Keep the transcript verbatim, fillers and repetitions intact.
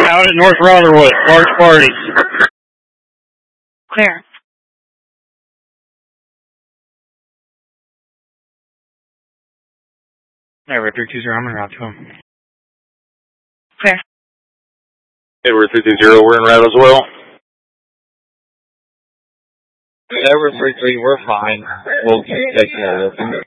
Out at North Rotherwood, large party. Clear. Edward three two zero, I'm en route to him. Clear. Edward three two zero, we're en route as well. Edward three three, we're fine. We'll take care of this.